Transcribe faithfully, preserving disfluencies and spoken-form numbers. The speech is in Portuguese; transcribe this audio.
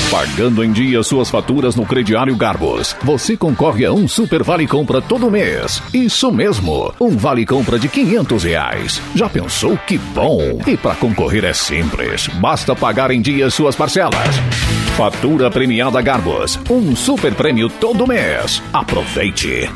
Pagando em dia suas faturas no crediário Garbus, você concorre a um super vale compra todo mês. Isso mesmo, um vale compra de quinhentos reais. Já pensou que bom? E para concorrer é simples, basta pagar em dia suas parcelas. Fatura premiada Garbus, um super prêmio todo mês. Aproveite!